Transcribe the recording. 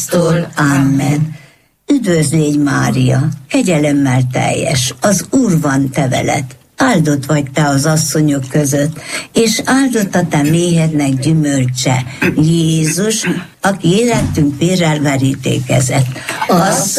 Amen. Üdvözl légy, Mária, kegyelemmel teljes, az Úr van te veled. Áldott vagy te az asszonyok között, és áldott a te méhednek gyümölcse, Jézus, aki életünk vérrel verítékezett.